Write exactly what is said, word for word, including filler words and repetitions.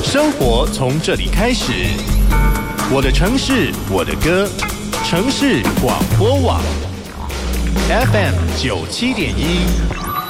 生活从这里开始，我的城市，我的歌，城市广播网 F M 九七点一